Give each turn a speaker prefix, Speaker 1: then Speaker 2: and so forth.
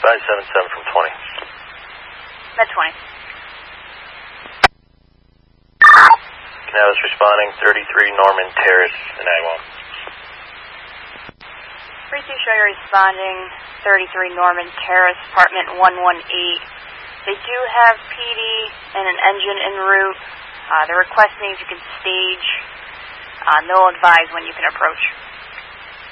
Speaker 1: 577 from 20.
Speaker 2: Med 20.
Speaker 1: Canalis responding, 33 Norman Terrace in Agawam.
Speaker 2: 32 show you're responding, 33 Norman Terrace, apartment 118. They do have PD and an engine en route. They're requesting if you can stage. They'll advise when you can approach.